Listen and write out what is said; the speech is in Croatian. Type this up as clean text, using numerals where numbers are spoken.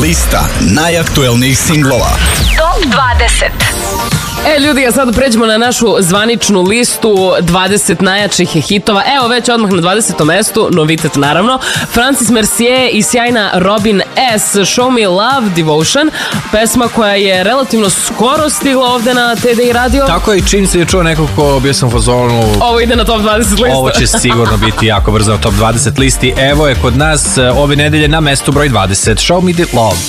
Lista najaktuelnijih singlova. Top 20. Ljudi, a sad pređemo na našu zvaničnu listu 20 najjačih hitova. Evo već odmah na 20. mestu, novitet naravno, Francis Mercier i sjajna Robin S. Show Me Love Devotion, pesma koja je relativno skoro stigla ovde na TDI radio. Tako je, čim se je čuo nekako, bio sam u fazonu, ovo ide na top 20 listu. Ovo će sigurno biti jako brzo na top 20 listi. Evo je kod nas ove nedelje na mestu broj 20, Show Me The Love.